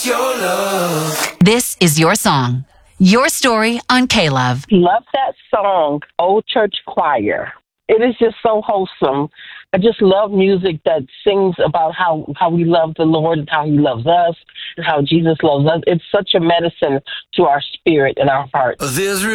This is your song, your story on K-Love. Love that song, Old Church Choir. It is just so wholesome. I just love music that sings about how we love the Lord and how he loves us and how Jesus loves us. It's such a medicine to our spirit and our heart.